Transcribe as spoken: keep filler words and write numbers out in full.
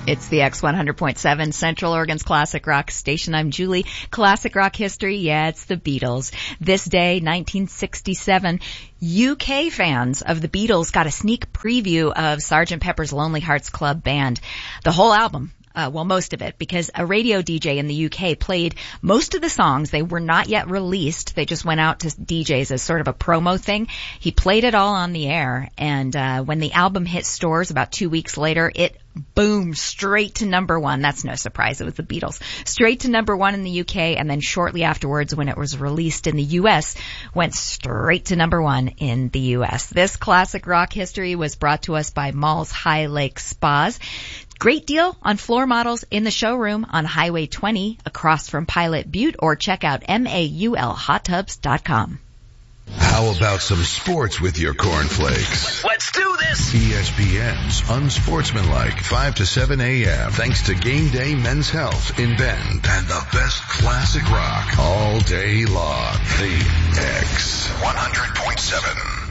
It's the X one hundred point seven Central Oregon's Classic Rock station. I'm Julie. Classic rock history, yeah, it's the Beatles. This day, nineteen sixty-seven, U K fans of the Beatles got a sneak preview of Sergeant Pepper's Lonely Hearts Club Band. The whole album. Uh, well, most of it, because a radio D J in the U K played most of the songs. They were not yet released. They just went out to D Js as sort of a promo thing. He played it all on the air, and uh when the album hit stores about two weeks later, it boomed straight to number one. That's no surprise. It was the Beatles. Straight to number one in the U K, and then shortly afterwards, when it was released in the U S, went straight to number one in the U S. This classic rock history was brought to us by Malls High Lake Spas. Great deal on floor models in the showroom on Highway twenty across from Pilot Butte, or check out maul hot tubs dot com. How about some sports with your cornflakes? Let's do this! E S P N's Unsportsmanlike, five to seven a.m. Thanks to Game Day Men's Health in Bend and the best classic rock all day long. The X one hundred point seven.